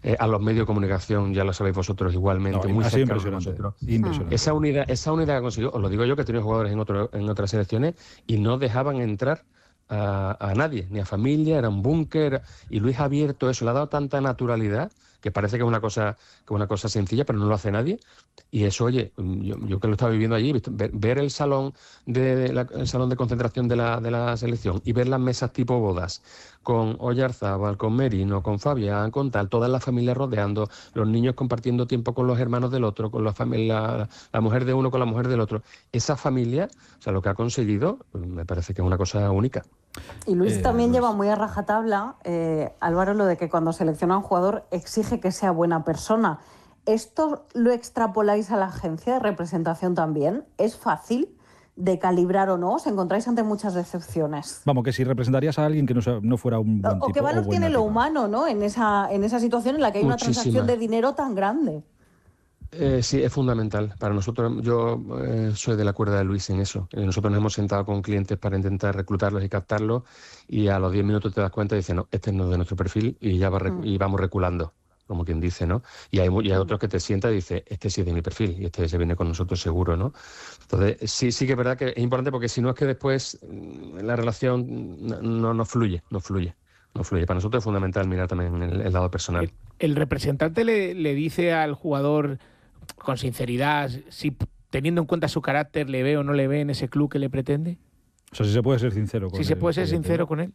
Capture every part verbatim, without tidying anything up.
eh, a los medios de comunicación, ya lo sabéis vosotros igualmente, no, muy cercanos a impresionante, nosotros. impresionante. Esa unidad, esa unidad que consiguió, os lo digo yo, que he tenido jugadores en, otro, en otras selecciones y no dejaban entrar a, a nadie, ni a familia, era un búnker, y Luis ha abierto eso, le ha dado tanta naturalidad que parece que es una cosa, que es una cosa sencilla, pero no lo hace nadie. Y eso, oye, yo, yo que lo estaba viviendo allí, ver, ver el salón de, de la, el salón de concentración de la, de la selección y ver las mesas tipo bodas, con Oyarzábal, con Merino, con Fabián, con tal, todas las familias rodeando, los niños compartiendo tiempo con los hermanos del otro, con la, familia, la, la mujer de uno con la mujer del otro. Esa familia, o sea, lo que ha conseguido, me parece que es una cosa única. Y Luis Eh, también Luis. lleva muy a rajatabla, eh, Álvaro, lo de que cuando selecciona a un jugador exige que sea buena persona. ¿Esto lo extrapoláis a la agencia de representación también? ¿Es fácil de calibrar o no? ¿Os encontráis ante muchas decepciones? Vamos, que si representarías a alguien que no, sea, no fuera un buen ¿O tipo qué valor o tiene lo tipo. humano, ¿no? en, esa, en esa situación en la que hay Muchísima. una transacción de dinero tan grande? Eh, sí, es fundamental. Para nosotros, yo eh, soy de la cuerda de Luis en eso. Eh, nosotros nos hemos sentado con clientes para intentar reclutarlos y captarlos, y a los diez minutos te das cuenta y dices, no, este no es de nuestro perfil, y ya va rec- Mm. y vamos reculando, como quien dice, ¿no? Y hay, mu- y hay otros que te sientan y dices, este sí es de mi perfil, y este se viene con nosotros seguro, ¿no? Entonces, sí, sí que es verdad que es importante, porque si no es que después mm, la relación no, no, no fluye, no fluye. No fluye. Para nosotros es fundamental mirar también el, el lado personal. El, el representante le, le dice al jugador con sinceridad si, teniendo en cuenta su carácter, le ve o no le ve en ese club que le pretende. O sea, si se puede ser sincero con Si se el puede ser cliente. sincero con él.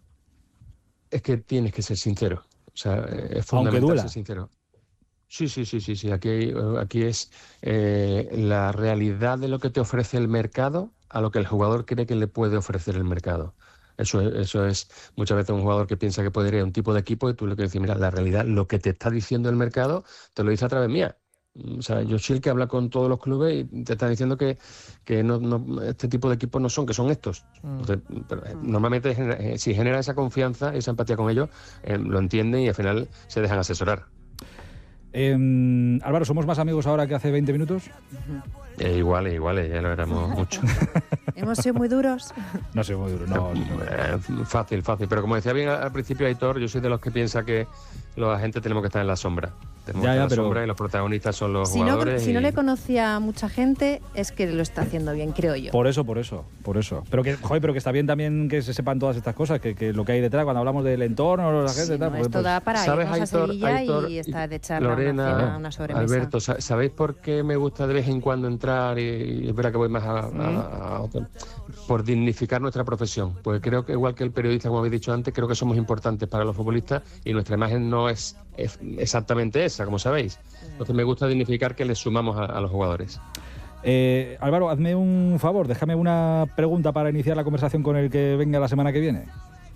Es que tienes que ser sincero. O sea, es Aunque fundamental duela. ser sincero. Sí, sí, sí, sí, sí. Aquí, hay- aquí es eh, la realidad de lo que te ofrece el mercado a lo que el jugador cree que le puede ofrecer el mercado. Eso es, eso es muchas veces un jugador que piensa que puede ir a un tipo de equipo y tú le quieres decir, mira, la realidad, lo que te está diciendo el mercado, te lo dice a través mía. O sea, yo soy el que habla con todos los clubes y te está diciendo que, que no, no, este tipo de equipos no son, que son estos. Entonces, pero, eh, normalmente genera- eh, si genera esa confianza, esa empatía con ellos, eh, lo entienden y al final se dejan asesorar. Eh, Álvaro, ¿somos más amigos ahora que hace veinte minutos? Eh, iguales, iguales, ya lo éramos mucho. Hemos sido muy duros. No sé, muy duro, no. no. Eh, fácil, fácil. Pero como decía bien al, al principio Aitor, yo soy de los que piensa que los agentes tenemos que estar en la sombra. Tenemos Ya, que estar ya, en la pero- sombra y los protagonistas son los Si no, jugadores. si no y- le conocía a mucha gente, es que lo está haciendo bien, creo yo. Por eso, por eso, por eso. Pero que, joder, pero que está bien también que se sepan todas estas cosas, que, que lo que hay detrás cuando hablamos del entorno, la gente, Sí, tal, no, pues, esto pues, da para ¿Sabes, irnos a Aitor, Sevilla Aitor, y estar de charla, Lorena, una cena, una sobremesa. Alberto, sa- ¿sabéis por qué me gusta de vez en cuando entrar? Y, y es verdad que voy más a, a- a otro- por dignificar nuestra profesión. Pues creo que, igual que el periodista, como habéis dicho antes, creo que somos importantes para los futbolistas y nuestra imagen no es, es exactamente esa, como sabéis. Entonces me gusta dignificar que les sumamos a, a los jugadores. Eh, Álvaro, hazme un favor, déjame una pregunta para iniciar la conversación con el que venga la semana que viene.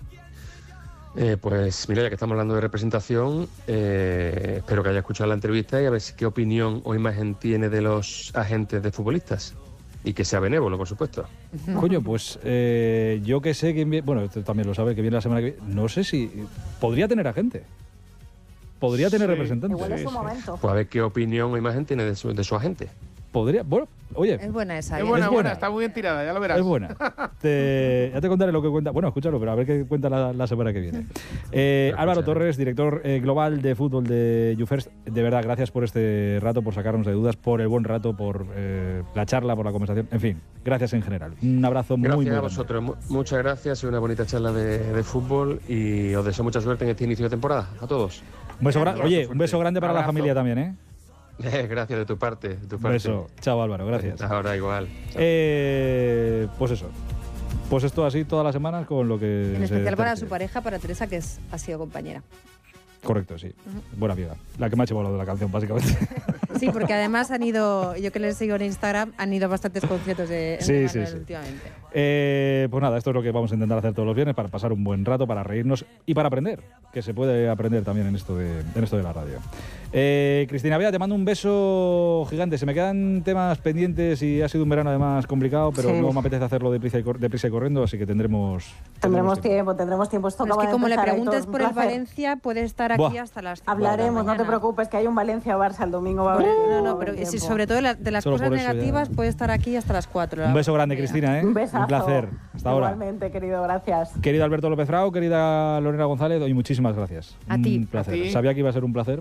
Eh, pues mira, ya que estamos hablando de representación, eh, espero que haya escuchado la entrevista y a ver si- qué opinión o imagen tiene de los agentes de futbolistas. Y que sea benévolo, por supuesto. Coño, pues eh, yo que sé que bueno, esto también lo sabe, que viene la semana que viene. No sé si podría tener agente. Podría tener Sí, representante. Igual es Sí, su sí. momento. Pues a ver qué opinión o imagen tiene de su, de su agente. Podría, bueno, oye, Es buena esa. Es ¿eh? buena, Es buena, buena. está muy bien tirada, ya lo verás. es buena. Te- ya te contaré lo que cuenta. Bueno, escúchalo, pero a ver qué cuenta la, la semana que viene. Eh, Lo Álvaro escucharé. Torres, director eh, global de fútbol de YouFirst. De verdad, gracias por este rato, por sacarnos de dudas, por el buen rato, por eh, la charla, por la conversación. En fin, gracias en general. Un abrazo muy, Gracias muy a grande. vosotros, mu- muchas gracias, una bonita charla de, de fútbol y os deseo mucha suerte en este inicio de temporada, a todos. Un beso gra- Gracias. Oye, un beso grande para la Abrazo. familia también, ¿eh? Gracias de tu parte, de tu Un parte. beso. Chao, Álvaro, gracias. Ahora igual. Chao. Eh, pues eso. Pues esto así todas las semanas con lo que... En se especial para tercie. su pareja, para Teresa, que es, ha sido compañera. Correcto, sí. Buena amiga. La que me ha llevado lo de la canción, básicamente. Sí, porque además han ido, yo que les sigo en Instagram, han ido a bastantes conciertos de Sí, de sí, Manuel sí. últimamente. Eh, pues nada, esto es lo que vamos a intentar hacer todos los viernes para pasar un buen rato, para reírnos y para aprender, que se puede aprender también en esto de, en esto de la radio. Eh, Cristina Bea, te mando un beso gigante. Se me quedan temas pendientes y ha sido un verano además complicado, pero Sí. no me apetece hacerlo deprisa y, cor- deprisa y corriendo, así que tendremos... Tendremos tiempo, tendremos tiempo. Esto Pero es acaba que de como le empezar, preguntes Aitor, un por el placer. Valencia, puede estar aquí Buah. hasta las cinco Hablaremos, de la no te mañana. preocupes, que hay un Valencia-Barça el domingo. Va a haber No, no, pero buen si tiempo. sobre todo de, la- de las Solo cosas por eso ya- negativas puede estar aquí hasta las cuatro. Un beso grande, Cristina, ¿eh? Un besazo. Un placer. Hasta ahora. Igualmente, querido, gracias. Querido Alberto López Frao, querida Lorena González, hoy muchísimas gracias. A ti. Un placer. A ti. Sabía que iba a ser un placer.